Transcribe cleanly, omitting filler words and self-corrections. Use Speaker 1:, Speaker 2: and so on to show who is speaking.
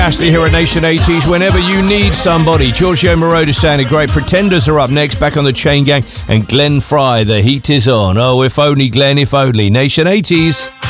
Speaker 1: Ashley here at Nation 80s. Whenever you need somebody, Giorgio Moroder sounded great. Pretenders are up next, back on the Chain Gang, and Glenn Fry. The heat is on. Oh, if only, Glenn, if only. Nation 80s.